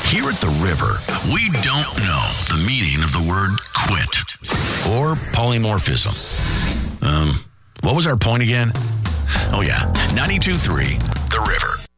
Here at the River, we don't know the meaning of the word quit or polymorphism. What was our point again? Oh, yeah, 92.3, The River.